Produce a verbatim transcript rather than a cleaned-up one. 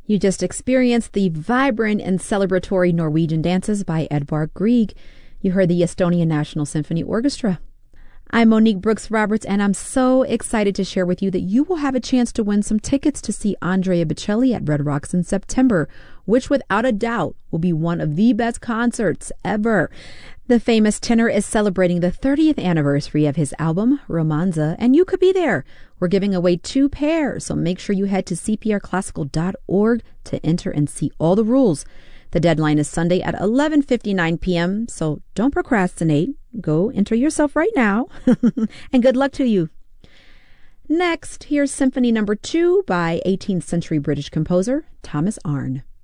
You just experienced the vibrant and celebratory Norwegian dances by Edvard Grieg. You heard the Estonian National Symphony Orchestra. I'm Monique Brooks Roberts, and I'm so excited to share with you that you will have a chance to win some tickets to see Andrea Bocelli at Red Rocks in September, which without a doubt will be one of the best concerts ever. The famous tenor is celebrating the thirtieth anniversary of his album, Romanza, and you could be there. We're giving away two pairs, so make sure you head to c p r classical dot org to enter and see all the rules. The deadline is Sunday at eleven fifty-nine p.m., so don't procrastinate. Go enter yourself right now, and good luck to you. Next, here's Symphony Number Two by eighteenth century British composer Thomas Arne.